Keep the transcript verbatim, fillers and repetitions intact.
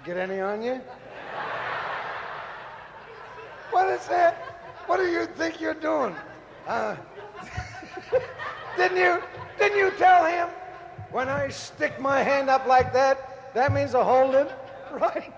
Get any on you? What is that? What do you think you're doing? Uh, didn't you, didn't you tell him? When I stick my hand up like that, that means a hold it, right?